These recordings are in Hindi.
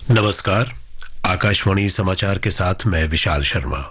नमस्कार। आकाशवाणी समाचार के साथ मैं विशाल शर्मा।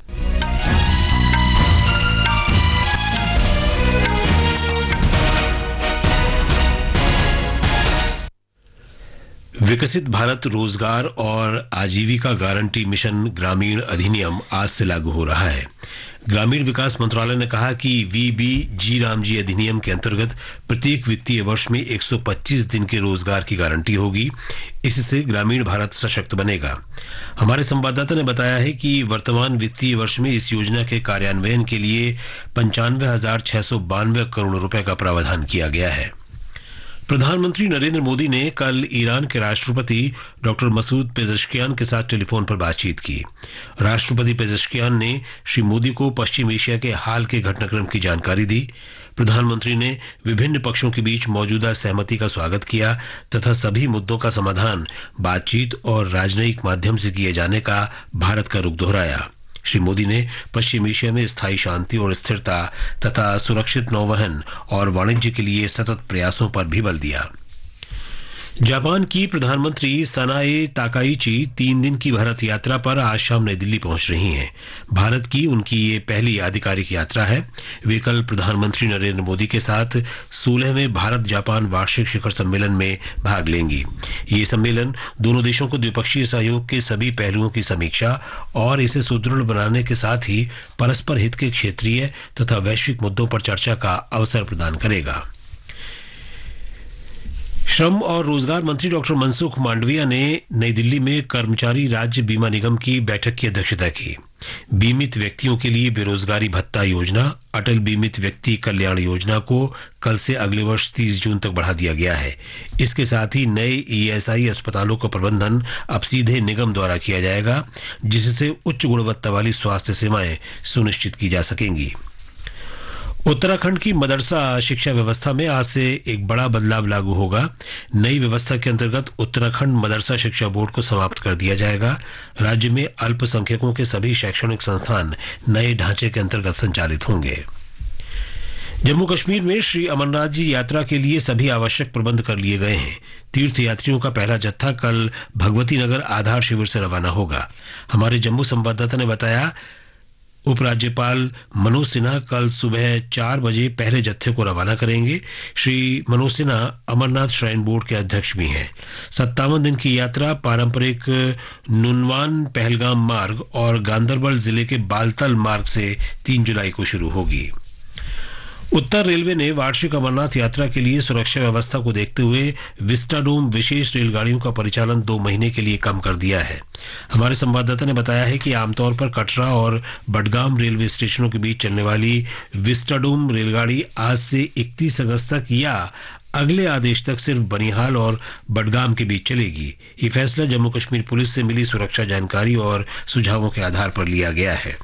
विकसित भारत रोजगार और आजीविका गारंटी मिशन ग्रामीण अधिनियम आज से लागू हो रहा है। ग्रामीण विकास मंत्रालय ने कहा कि वीबीजी रामजी अधिनियम के अंतर्गत प्रत्येक वित्तीय वर्ष में 125 दिन के रोजगार की गारंटी होगी। इससे ग्रामीण भारत सशक्त बनेगा। हमारे संवाददाता ने बताया है कि वर्तमान वित्तीय वर्ष में इस योजना के कार्यान्वयन के लिए 95,692 करोड़ रुपए का प्रावधान किया गया है। प्रधानमंत्री नरेंद्र मोदी ने कल ईरान के राष्ट्रपति डॉक्टर मसूद पेजेश्कियान के साथ टेलीफोन पर बातचीत की। राष्ट्रपति पेजेश्कियान ने श्री मोदी को पश्चिम एशिया के हाल के घटनाक्रम की जानकारी दी। प्रधानमंत्री ने विभिन्न पक्षों के बीच मौजूदा सहमति का स्वागत किया तथा सभी मुद्दों का समाधान बातचीत और राजनयिक माध्यम से किए जाने का भारत का रुख दोहराया। श्री मोदी ने पश्चिम एशिया में स्थायी शांति और स्थिरता तथा सुरक्षित नौवहन और वाणिज्य के लिए सतत प्रयासों पर भी बल दिया। जापान की प्रधानमंत्री सनाए ताकाइची 3 दिन की भारत यात्रा पर आज शाम नई दिल्ली पहुंच रही हैं। भारत की उनकी ये पहली आधिकारिक यात्रा है। वे कल प्रधानमंत्री नरेंद्र मोदी के साथ 16वें भारत जापान वार्षिक शिखर सम्मेलन में भाग लेंगी। ये सम्मेलन दोनों देशों को द्विपक्षीय सहयोग के सभी पहलुओं की समीक्षा और इसे सुदृढ़ बनाने के साथ ही परस्पर हित के क्षेत्रीय तथा वैश्विक मुद्दों पर चर्चा का अवसर प्रदान करेगा। श्रम और रोजगार मंत्री डॉक्टर मनसुख मांडविया ने नई दिल्ली में कर्मचारी राज्य बीमा निगम की बैठक की अध्यक्षता की। बीमित व्यक्तियों के लिए बेरोजगारी भत्ता योजना अटल बीमित व्यक्ति कल्याण योजना को कल से अगले वर्ष 30 जून तक बढ़ा दिया गया है। इसके साथ ही नए ईएसआई अस्पतालों का प्रबंधन अब सीधे निगम द्वारा किया जाएगा, जिससे उच्च गुणवत्ता वाली स्वास्थ्य सेवाएं सुनिश्चित की जा सकेंगी। उत्तराखंड की मदरसा शिक्षा व्यवस्था में आज से एक बड़ा बदलाव लागू होगा। नई व्यवस्था के अंतर्गत उत्तराखंड मदरसा शिक्षा बोर्ड को समाप्त कर दिया जाएगा। राज्य में अल्पसंख्यकों के सभी शैक्षणिक संस्थान नए ढांचे के अंतर्गत संचालित होंगे। जम्मू कश्मीर में श्री अमरनाथ जी यात्रा के लिए सभी आवश्यक प्रबंध कर लिए गए हैं। तीर्थ यात्रियों का पहला जत्था कल भगवती नगर आधार शिविर से रवाना होगा। हमारे जम्मू संवाददाता ने बताया, उपराज्यपाल मनोज सिन्हा कल सुबह 4 बजे पहले जत्थे को रवाना करेंगे। श्री मनोज सिन्हा अमरनाथ श्राइन बोर्ड के अध्यक्ष भी हैं। 57 दिन की यात्रा पारंपरिक नुनवान पहलगाम मार्ग और गांदरबल जिले के बालतल मार्ग से 3 जुलाई को शुरू होगी। उत्तर रेलवे ने वार्षिक अमरनाथ यात्रा के लिए सुरक्षा व्यवस्था को देखते हुए विस्टाडोम विशेष रेलगाड़ियों का परिचालन 2 महीने के लिए कम कर दिया है। हमारे संवाददाता ने बताया है कि आमतौर पर कटरा और बडगाम रेलवे स्टेशनों के बीच चलने वाली विस्टाडोम रेलगाड़ी आज से 31 अगस्त तक या अगले आदेश तक सिर्फ बनिहाल और बडगाम के बीच चलेगी। ये फैसला जम्मू कश्मीर पुलिस से मिली सुरक्षा जानकारी और सुझावों के आधार पर लिया गया है।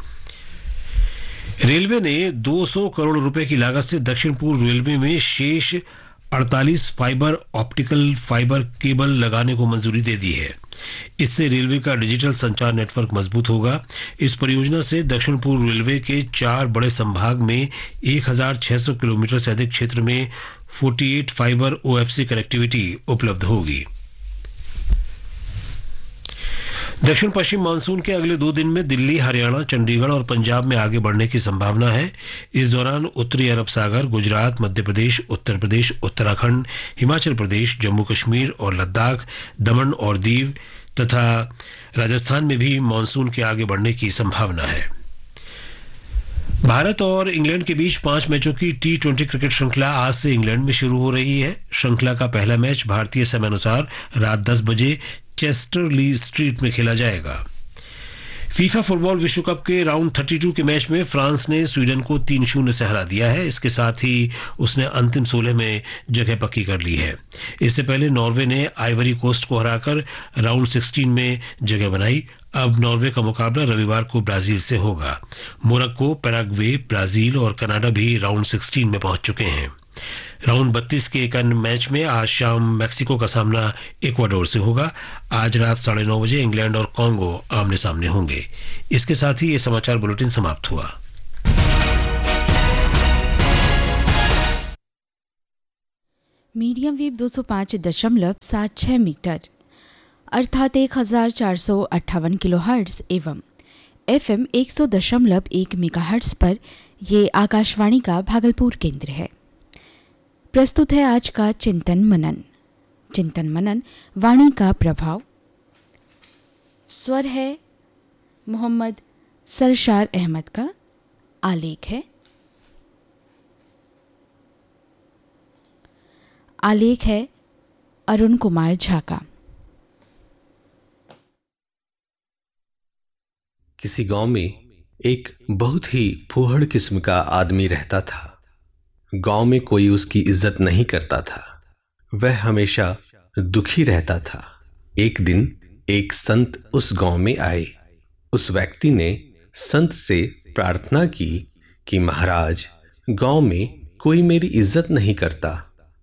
रेलवे ने 200 करोड़ रुपए की लागत से दक्षिण पूर्व रेलवे में शेष 48 फाइबर ऑप्टिकल फाइबर केबल लगाने को मंजूरी दे दी है। इससे रेलवे का डिजिटल संचार नेटवर्क मजबूत होगा। इस परियोजना से दक्षिण पूर्व रेलवे के 4 बड़े संभाग में 1600 किलोमीटर से अधिक क्षेत्र में 48 फाइबर ओएफसी कनेक्टिविटी उपलब्ध होगी। दक्षिण पश्चिम मानसून के अगले 2 दिन में दिल्ली, हरियाणा, चंडीगढ़ और पंजाब में आगे बढ़ने की संभावना है। इस दौरान उत्तरी अरब सागर, गुजरात, मध्य प्रदेश, उत्तर प्रदेश, उत्तराखंड, हिमाचल प्रदेश, जम्मू कश्मीर और लद्दाख, दमन और दीव तथा राजस्थान में भी मानसून के आगे बढ़ने की संभावना है। भारत और इंग्लैंड के बीच 5 मैचों की T20 क्रिकेट श्रृंखला आज से इंग्लैंड में शुरू हो रही है। श्रृंखला का पहला मैच भारतीय समयानुसार रात 10 बजे चेस्टर ली स्ट्रीट में खेला जाएगा। फीफा फुटबॉल विश्व कप के राउंड 32 के मैच में फ्रांस ने स्वीडन को 3-0 से हरा दिया है। इसके साथ ही उसने अंतिम 16 में जगह पक्की कर ली है। इससे पहले नॉर्वे ने आइवरी कोस्ट को हराकर राउंड 16 में जगह बनाई। अब नॉर्वे का मुकाबला रविवार को ब्राजील से होगा। मोरक्को, पैराग्वे, ब्राजील और कनाडा भी राउंड 16 में पहुंच चुके हैं। राउंड 32 के एक अन्य मैच में आज शाम मैक्सिको का सामना इक्वाडोर से होगा। आज रात 9:30 बजे इंग्लैंड और कॉन्गो आमने सामने होंगे। इसके साथ ही ये समाचार बुलेटिन समाप्त हुआ। Medium wave 205.76 metre. अर्थात 1458 किलोहर्ट्ज़ एवं FM 100.1 मेगाहर्ट्ज़ पर ये आकाशवाणी का भागलपुर केंद्र है। प्रस्तुत है आज का चिंतन मनन। चिंतन मनन वाणी का प्रभाव। स्वर है मोहम्मद सरशार अहमद का। आलेख है अरुण कुमार झा का। किसी गांव में एक बहुत ही फूहड़ किस्म का आदमी रहता था। गांव में कोई उसकी इज्जत नहीं करता था। वह हमेशा दुखी रहता था। एक दिन एक संत उस गांव में आए। उस व्यक्ति ने संत से प्रार्थना की कि महाराज, गांव में कोई मेरी इज्जत नहीं करता।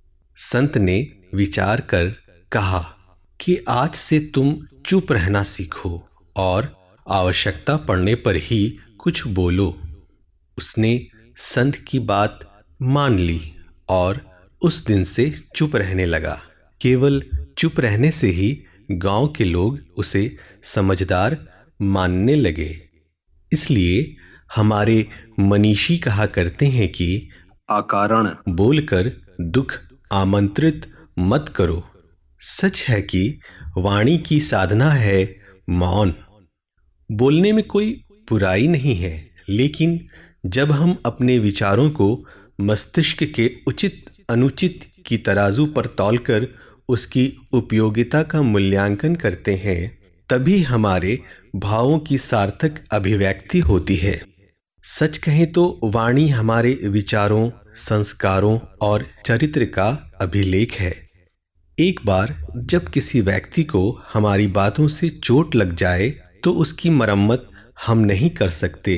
संत ने विचार कर कहा कि आज से तुम चुप रहना सीखो और आवश्यकता पड़ने पर ही कुछ बोलो। उसने संत की बात मान ली और उस दिन से चुप रहने लगा। केवल चुप रहने से ही गांव के लोग उसे समझदार मानने लगे। इसलिए हमारे मनीषी कहा करते हैं कि अकारण बोलकर दुख आमंत्रित मत करो। सच है कि वाणी की साधना है मौन। बोलने में कोई बुराई नहीं है, लेकिन जब हम अपने विचारों को मस्तिष्क के उचित अनुचित की तराजू पर तौलकर उसकी उपयोगिता का मूल्यांकन करते हैं, तभी हमारे भावों की सार्थक अभिव्यक्ति होती है। सच कहें तो वाणी हमारे विचारों, संस्कारों और चरित्र का अभिलेख है। एक बार जब किसी व्यक्ति को हमारी बातों से चोट लग जाए तो उसकी मरम्मत हम नहीं कर सकते।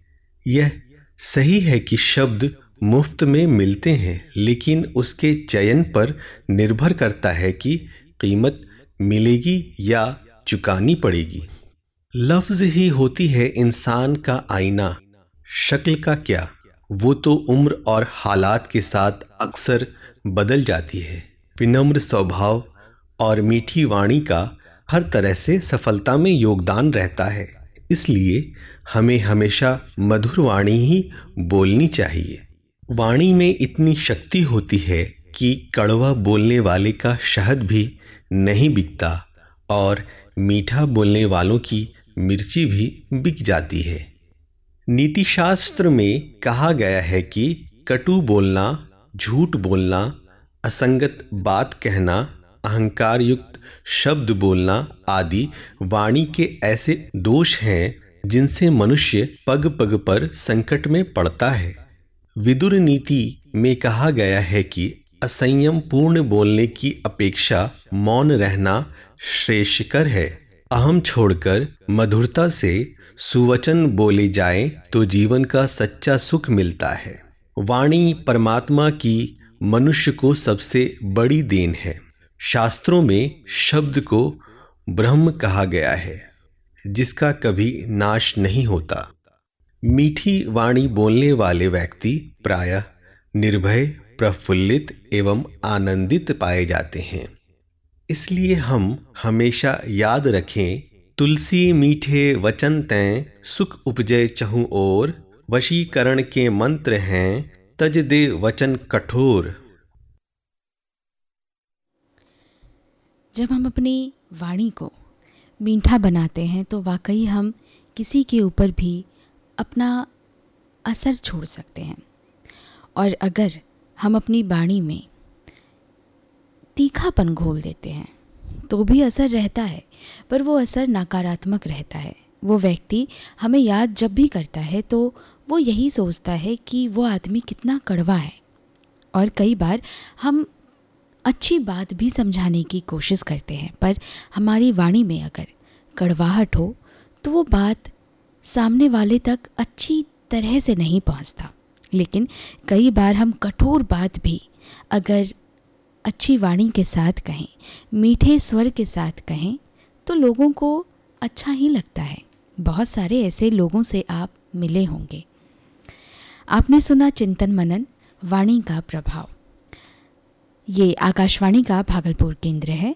यह सही है कि शब्द मुफ्त में मिलते हैं, लेकिन उसके चयन पर निर्भर करता है कि कीमत मिलेगी या चुकानी पड़ेगी। लफ्ज ही होती है इंसान का आईना। शक्ल का क्या, वो तो उम्र और हालात के साथ अक्सर बदल जाती है। विनम्र स्वभाव और मीठी वाणी का हर तरह से सफलता में योगदान रहता है। इसलिए हमें हमेशा मधुर वाणी ही बोलनी चाहिए। वाणी में इतनी शक्ति होती है कि कड़वा बोलने वाले का शहद भी नहीं बिकता और मीठा बोलने वालों की मिर्ची भी बिक जाती है। नीति शास्त्र में कहा गया है कि कटु बोलना, झूठ बोलना, असंगत बात कहना, अहंकार युक्त शब्द बोलना आदि वाणी के ऐसे दोष हैं जिनसे मनुष्य पग पग पर संकट में पड़ता है। विदुर नीति में कहा गया है कि असंयम पूर्ण बोलने की अपेक्षा मौन रहना श्रेयस्कर है। अहम छोड़कर मधुरता से सुवचन बोले जाए तो जीवन का सच्चा सुख मिलता है। वाणी परमात्मा की मनुष्य को सबसे बड़ी देन है। शास्त्रों में शब्द को ब्रह्म कहा गया है, जिसका कभी नाश नहीं होता। मीठी वाणी बोलने वाले व्यक्ति प्रायः निर्भय, प्रफुल्लित एवं आनंदित पाए जाते हैं। इसलिए हम हमेशा याद रखें, तुलसी मीठे वचन तैं सुख उपजय चहुं ओर, वशीकरण के मंत्र हैं तज दे वचन कठोर। जब हम अपनी वाणी को मीठा बनाते हैं तो वाकई हम किसी के ऊपर भी अपना असर छोड़ सकते हैं। और अगर हम अपनी वाणी में तीखापन घोल देते हैं तो भी असर रहता है, पर वो असर नकारात्मक रहता है। वो व्यक्ति हमें याद जब भी करता है तो वो यही सोचता है कि वो आदमी कितना कड़वा है। और कई बार हम अच्छी बात भी समझाने की कोशिश करते हैं, पर हमारी वाणी में अगर कड़वाहट हो तो वो बात सामने वाले तक अच्छी तरह से नहीं पहुंचता। लेकिन कई बार हम कठोर बात भी अगर अच्छी वाणी के साथ कहें, मीठे स्वर के साथ कहें, तो लोगों को अच्छा ही लगता है। बहुत सारे ऐसे लोगों से आप मिले होंगे। आपने सुना चिंतन मनन, वाणी का प्रभाव। ये आकाशवाणी का भागलपुर केंद्र है।